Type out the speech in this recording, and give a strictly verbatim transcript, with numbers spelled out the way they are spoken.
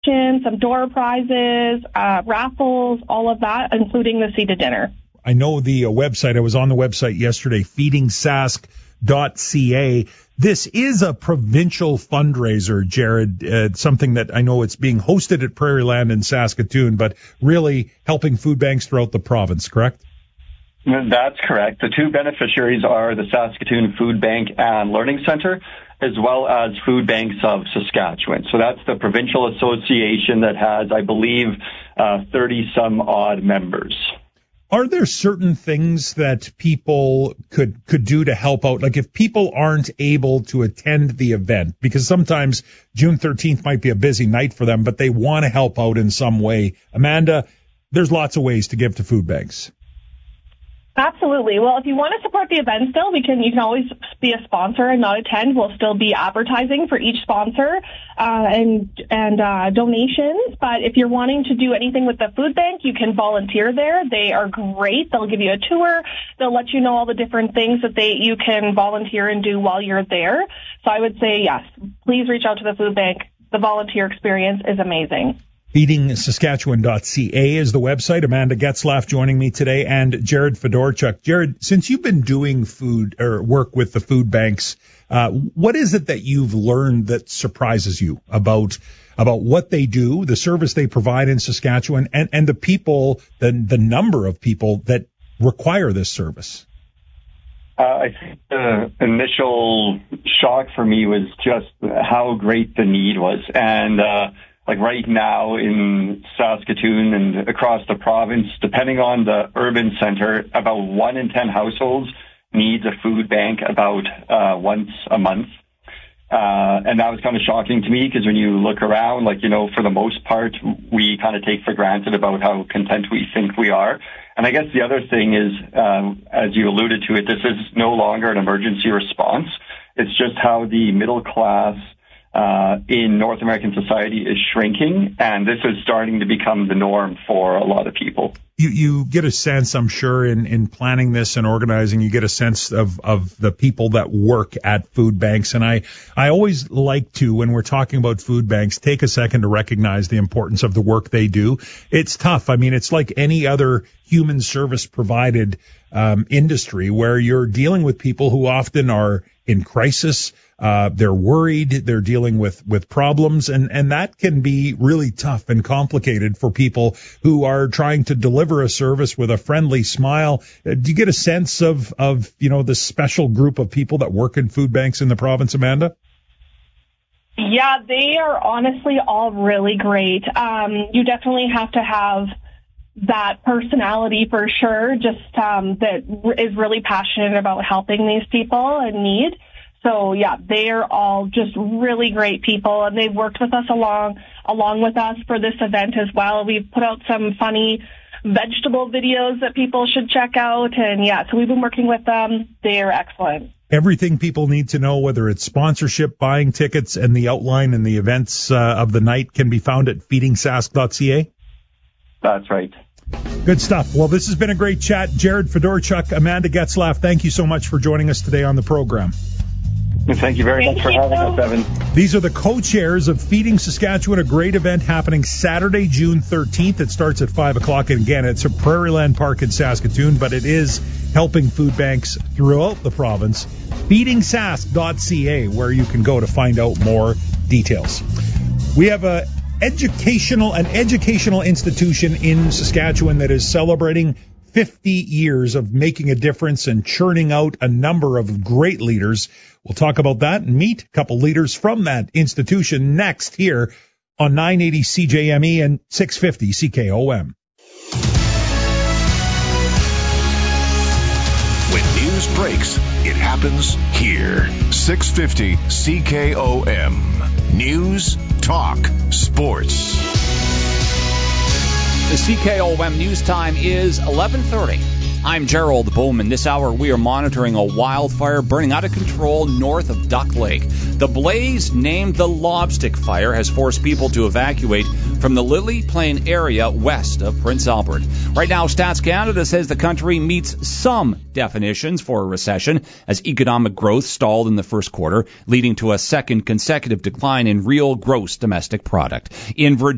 auction, some door prizes, uh, raffles, all of that, including the seated dinner. I know the uh, website. I was on the website yesterday, feeding sask dot c a. This is a provincial fundraiser, Jared, uh, something that I know it's being hosted at Prairieland in Saskatoon, but really helping food banks throughout the province, correct? That's correct. The two beneficiaries are the Saskatoon Food Bank and Learning Centre, as well as Food Banks of Saskatchewan. So that's the provincial association that has, I believe, uh, thirty-some-odd members. Are there certain things that people could could do to help out? Like if people aren't able to attend the event, because sometimes June thirteenth might be a busy night for them, but they want to help out in some way. Amanda, there's lots of ways to give to food banks. Absolutely. Well, if you want to support the event still, we can. You can always be a sponsor and not attend. We'll still be advertising for each sponsor uh, and and uh, donations. But if you're wanting to do anything with the food bank, you can volunteer there. They are great. They'll give you a tour. They'll let you know all the different things that they you can volunteer and do while you're there. So I would say yes. Please reach out to the food bank. The volunteer experience is amazing. feeding saskatchewan dot c a is the website. Amanda Getzlaff joining me today, and Jared Fedorchuk. Jared, since you've been doing food or work with the food banks, uh, what is it that you've learned that surprises you about about what they do, the service they provide in Saskatchewan, and, and the people, the the number of people that require this service? Uh, I think the initial shock for me was just how great the need was, and uh like right now in Saskatoon and across the province, depending on the urban center, about one in ten households needs a food bank about uh, once a month. Uh, and that was kind of shocking to me because when you look around, like, you know, for the most part, we kind of take for granted about how content we think we are. And I guess the other thing is, um, as you alluded to it, this is no longer an emergency response. It's just how the middle class Uh, in North American society is shrinking, and this is starting to become the norm for a lot of people. You, you get a sense, I'm sure, in, in planning this and organizing, you get a sense of, of the people that work at food banks. And I, I always like to, when we're talking about food banks, take a second to recognize the importance of the work they do. It's tough. I mean, it's like any other human service provided um, industry where you're dealing with people who often are in crisis. Uh, they're worried, they're dealing with, with problems, and, and that can be really tough and complicated for people who are trying to deliver a service with a friendly smile. Uh, do you get a sense of, of, you know, the special group of people that work in food banks in the province, Amanda? Yeah, they are honestly all really great. Um, you definitely have to have that personality for sure, just um, that is really passionate about helping these people in need. So, yeah, they are all just really great people, and they've worked with us along along with us for this event as well. We've put out some funny vegetable videos that people should check out, and, yeah, so we've been working with them. They are excellent. Everything people need to know, whether it's sponsorship, buying tickets, and the outline and the events uh, of the night, can be found at feeding sask dot c a? That's right. Good stuff. Well, this has been a great chat. Jared Fedorchuk, Amanda Getzlaff, thank you so much for joining us today on the program. Thank you very Thank much for you. having us, Evan. These are the co-chairs of Feeding Saskatchewan, a great event happening Saturday, June thirteenth. It starts at five o'clock, and again, it's at Prairieland Park in Saskatoon, but it is helping food banks throughout the province. feeding sask dot c a, where you can go to find out more details. We have a educational, an educational institution in Saskatchewan that is celebrating fifty years of making a difference and churning out a number of great leaders. We'll talk about that and meet a couple leaders from that institution next here on nine eighty C J M E and six fifty C K O M. When news breaks, it happens here. six fifty C K O M. News, talk, sports. The C K O M news time is eleven thirty. I'm Gerald Bowman. This hour we are monitoring a wildfire burning out of control north of Duck Lake. The blaze, named the Lobstick Fire, has forced people to evacuate from the Lily Plain area west of Prince Albert. Right now, Stats Canada says the country meets some definitions for a recession as economic growth stalled in the first quarter, leading to a second consecutive decline in real gross domestic product. In Virginia,